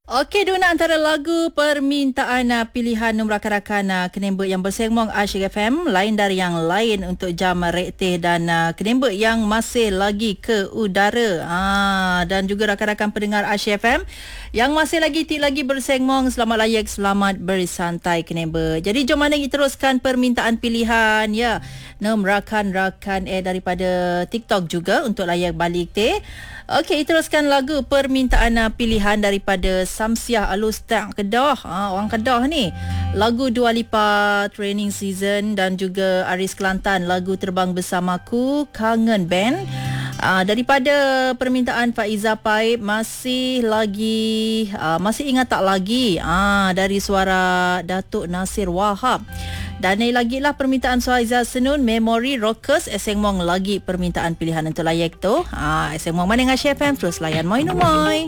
Okey, dua antara lagu permintaan pilihan rakan-rakan Kenembek yang bersengmong Asyik FM, lain dari yang lain untuk jam rektih dan Kenembek yang masih lagi ke udara. Dan juga rakan-rakan pendengar Asyik FM yang masih lagi bersengmong, selamat layak, selamat bersantai Kenembek. Jadi jom mana kita teruskan permintaan pilihan ya. Rakan-rakan daripada TikTok juga untuk layak balik teh. Okey, teruskan lagu permintaan pilihan daripada Samsiah Alustang Kedah. Orang Kedah ni. Lagu Dua Lipa Training Season dan juga Aris Kelantan lagu Terbang Bersamaku Kangen Band. Daripada permintaan Faiza Paib masih ingat tak lagi dari suara Datuk Nasir Wahab. Dan lagi lah permintaan Suhaizah Senun Memory Rockers. Eseng Mong lagi permintaan pilihan untuk layak tu. Eseng Mong mana dengan Chef M terus layan moi.